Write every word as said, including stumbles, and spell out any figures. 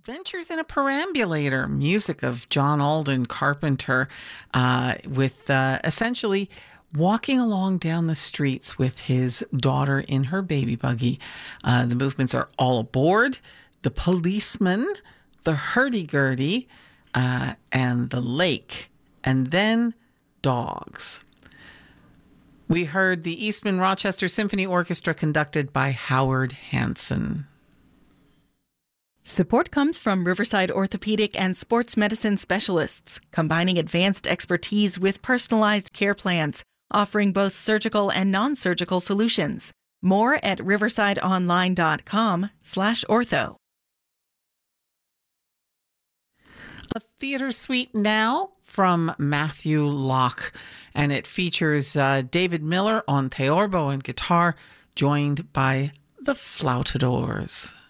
Adventures in a Perambulator, music of John Alden Carpenter, uh, with uh, essentially walking along down the streets with his daughter in her baby buggy. Uh, the movements are All Aboard, The Policeman, The Hurdy-Gurdy, uh, and The Lake, and then Dogs. We heard the Eastman Rochester Symphony Orchestra conducted by Howard Hanson. Support comes from Riverside Orthopedic and Sports Medicine Specialists, combining advanced expertise with personalized care plans, offering both surgical and non-surgical solutions. More at riversideonline.com slash ortho. A theater suite now from Matthew Locke, and it features uh, David Miller on theorbo and guitar, joined by the Flautadors.